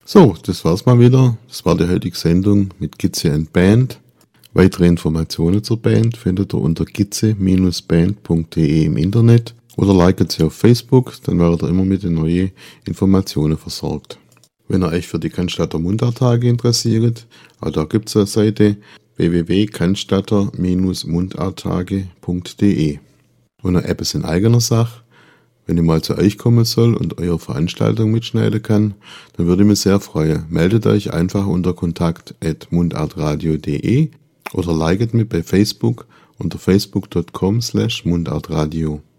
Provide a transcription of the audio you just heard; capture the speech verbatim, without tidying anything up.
So, das war's mal wieder. Das war die heutige Sendung mit Gitze and Band. Weitere Informationen zur Band findet ihr unter gitze Bindestrich band punkt de im Internet oder liket sie auf Facebook, dann werdet ihr immer mit den neuen Informationen versorgt. Wenn ihr euch für die Cannstatter Mundarttage interessiert, auch da gibt es eine Seite w w w punkt cannstatter Bindestrich mundarttage punkt de. Und noch etwas in eigener Sache. Wenn ich mal zu euch kommen soll und eure Veranstaltung mitschneiden kann, dann würde ich mich sehr freuen. Meldet euch einfach unter kontakt at mundartradio punkt de oder liket mich bei Facebook unter facebook punkt com slash mundartradio.